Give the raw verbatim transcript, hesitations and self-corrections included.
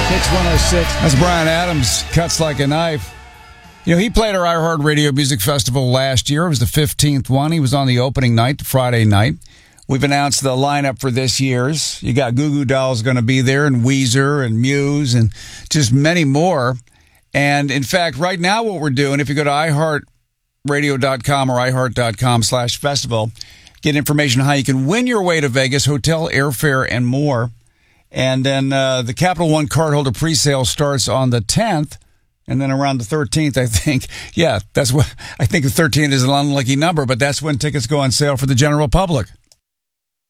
Kicks one oh six. That's Bryan Adams, Cuts Like a Knife. You know, he played our iHeartRadio Music Festival last year. It was the fifteenth one. He was on the opening night, Friday night. We've announced the lineup for this year's. You got Goo Goo Dolls going to be there, and Weezer, and Muse, and just many more. And, in fact, right now what we're doing, if you go to i heart radio dot com or i heart dot com slash festival, get information on how you can win your way to Vegas, hotel, airfare, and more. And then uh, the Capital One cardholder presale starts on the tenth. And then around the thirteenth, I think, yeah, that's what I think the thirteenth is an unlucky number, but that's when tickets go on sale for the general public.